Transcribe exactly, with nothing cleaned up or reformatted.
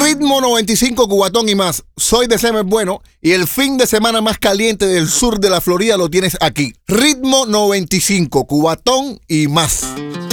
Ritmo noventa y cinco, Cubatón y más. Soy de Semer Bueno y el fin de semana más caliente del sur de la Florida lo tienes aquí. Ritmo noventa y cinco, Cubatón y más.